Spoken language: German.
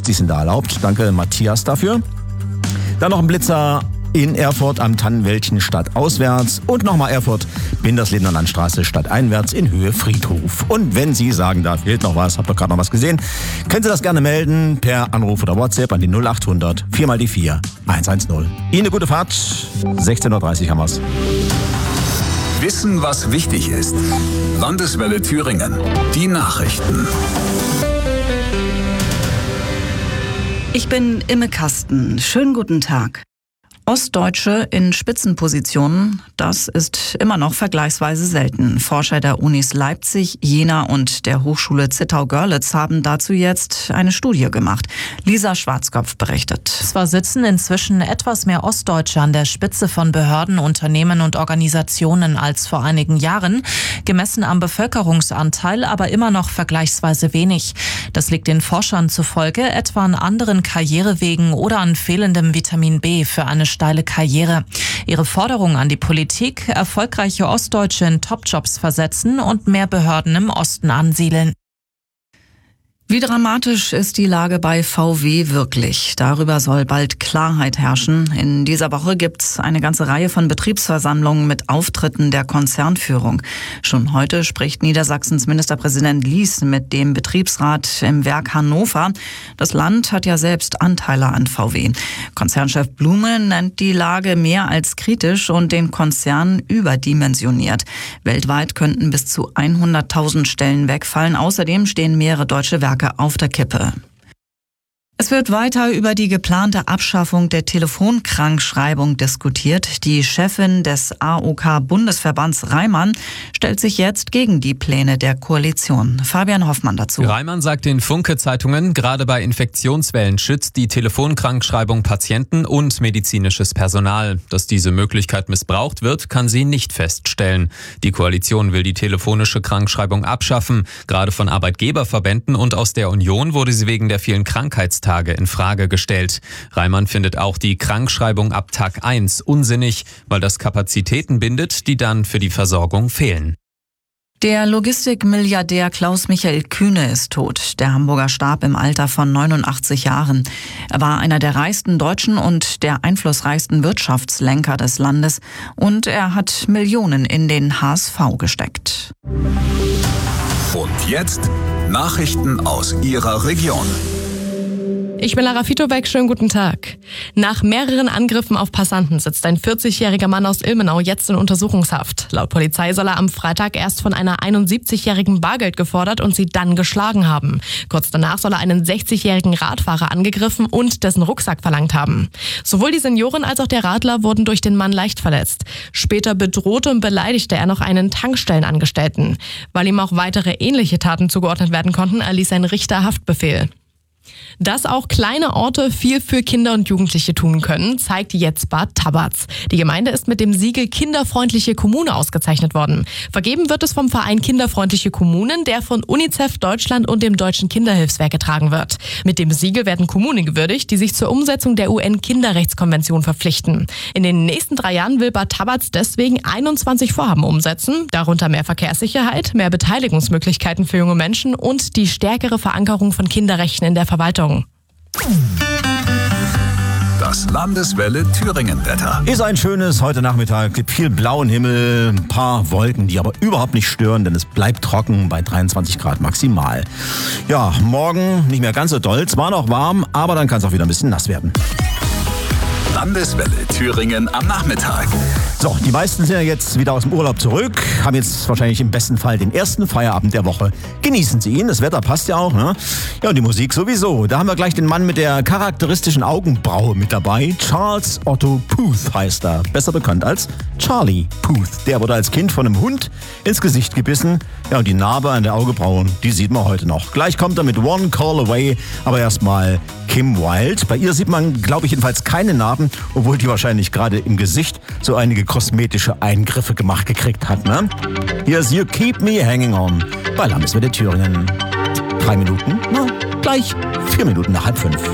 Die sind da erlaubt. Danke, Matthias, dafür. Dann noch ein Blitzer in Erfurt am Tannenwäldchen stadtauswärts und nochmal Erfurt, Binderslebner Landstraße stadteinwärts in Höhe Friedhof. Und wenn Sie sagen, da fehlt noch was, habt ihr gerade noch was gesehen, können Sie das gerne melden per Anruf oder WhatsApp an die 0800 4 mal die 4 110. Ihnen eine gute Fahrt. 16.30 Uhr haben wir's. Wissen, was wichtig ist. Landeswelle Thüringen. Die Nachrichten. Ich bin Imme Kasten. Schönen guten Tag. Ostdeutsche in Spitzenpositionen, das ist immer noch vergleichsweise selten. Forscher der Unis Leipzig, Jena und der Hochschule Zittau-Görlitz haben dazu jetzt eine Studie gemacht. Lisa Schwarzkopf berichtet. Zwar sitzen inzwischen etwas mehr Ostdeutsche an der Spitze von Behörden, Unternehmen und Organisationen als vor einigen Jahren, gemessen am Bevölkerungsanteil aber immer noch vergleichsweise wenig. Das liegt den Forschern zufolge etwa an anderen Karrierewegen oder an fehlendem Vitamin B für eine steile Karriere. Ihre Forderung an die Politik: erfolgreiche Ostdeutsche in Topjobs versetzen und mehr Behörden im Osten ansiedeln. Wie dramatisch ist die Lage bei VW wirklich? Darüber soll bald Klarheit herrschen. In dieser Woche gibt's eine ganze Reihe von Betriebsversammlungen mit Auftritten der Konzernführung. Schon heute spricht Niedersachsens Ministerpräsident Lies mit dem Betriebsrat im Werk Hannover. Das Land hat ja selbst Anteile an VW. Konzernchef Blume nennt die Lage mehr als kritisch und den Konzern überdimensioniert. Weltweit könnten bis zu 100.000 Stellen wegfallen. Außerdem stehen mehrere deutsche Werke auf der Kippe. Es wird weiter über die geplante Abschaffung der Telefonkrankschreibung diskutiert. Die Chefin des AOK-Bundesverbands Reimann stellt sich jetzt gegen die Pläne der Koalition. Fabian Hoffmann dazu. Reimann sagt den Funke-Zeitungen, gerade bei Infektionswellen schützt die Telefonkrankschreibung Patienten und medizinisches Personal. Dass diese Möglichkeit missbraucht wird, kann sie nicht feststellen. Die Koalition will die telefonische Krankschreibung abschaffen. Gerade von Arbeitgeberverbänden und aus der Union wurde sie wegen der vielen Krankheitstage in Frage gestellt. Reimann findet auch die Krankschreibung ab Tag 1 unsinnig, weil das Kapazitäten bindet, die dann für die Versorgung fehlen. Der Logistikmilliardär Klaus-Michael Kühne ist tot. Der Hamburger starb im Alter von 89 Jahren. Er war einer der reichsten Deutschen und der einflussreichsten Wirtschaftslenker des Landes. Und er hat Millionen in den HSV gesteckt. Und jetzt Nachrichten aus Ihrer Region. Ich bin Lara Fitobeck, schönen guten Tag. Nach mehreren Angriffen auf Passanten sitzt ein 40-jähriger Mann aus Ilmenau jetzt in Untersuchungshaft. Laut Polizei soll er am Freitag erst von einer 71-jährigen Bargeld gefordert und sie dann geschlagen haben. Kurz danach soll er einen 60-jährigen Radfahrer angegriffen und dessen Rucksack verlangt haben. Sowohl die Seniorin als auch der Radler wurden durch den Mann leicht verletzt. Später bedrohte und beleidigte er noch einen Tankstellenangestellten. Weil ihm auch weitere ähnliche Taten zugeordnet werden konnten, erließ ein Richter Haftbefehl. Dass auch kleine Orte viel für Kinder und Jugendliche tun können, zeigt jetzt Bad Tabatz. Die Gemeinde ist mit dem Siegel Kinderfreundliche Kommune ausgezeichnet worden. Vergeben wird es vom Verein Kinderfreundliche Kommunen, der von UNICEF Deutschland und dem Deutschen Kinderhilfswerk getragen wird. Mit dem Siegel werden Kommunen gewürdigt, die sich zur Umsetzung der UN-Kinderrechtskonvention verpflichten. In den nächsten 3 Jahren will Bad Tabatz deswegen 21 Vorhaben umsetzen, darunter mehr Verkehrssicherheit, mehr Beteiligungsmöglichkeiten für junge Menschen und die stärkere Verankerung von Kinderrechten in der Verwaltung. Das Landeswelle Thüringen-Wetter. Ist ein schönes heute Nachmittag, gibt viel blauen Himmel, ein paar Wolken, die aber überhaupt nicht stören, denn es bleibt trocken bei 23 Grad maximal. Ja, morgen nicht mehr ganz so doll, zwar noch warm, aber dann kann es auch wieder ein bisschen nass werden. Landeswelle Thüringen am Nachmittag. So, die meisten sind ja jetzt wieder aus dem Urlaub zurück, haben jetzt wahrscheinlich im besten Fall den ersten Feierabend der Woche. Genießen Sie ihn, das Wetter passt ja auch, ne? Ja, und die Musik sowieso. Da haben wir gleich den Mann mit der charakteristischen Augenbraue mit dabei. Charles Otto Puth heißt er, besser bekannt als Charlie Puth. Der wurde als Kind von einem Hund ins Gesicht gebissen. Ja, und die Narbe an der Augenbraue, die sieht man heute noch. Gleich kommt er mit One Call Away, aber erstmal Kim Wilde. Bei ihr sieht man, glaube ich, jedenfalls keine Narben, obwohl die wahrscheinlich gerade im Gesicht so einige kosmetische Eingriffe gemacht gekriegt hat, ne? Hier ist You Keep Me Hanging On bei Landeswelle Thüringen. 3 Minuten, na, gleich 4 Minuten nach 4:30.